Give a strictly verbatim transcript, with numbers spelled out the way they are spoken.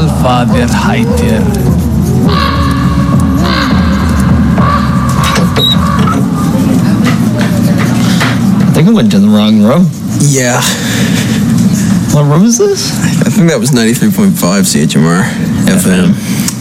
Allfather Heiter. I think I went to the wrong room. Yeah. What room is this? I think that was ninety-three point five C H M R F M.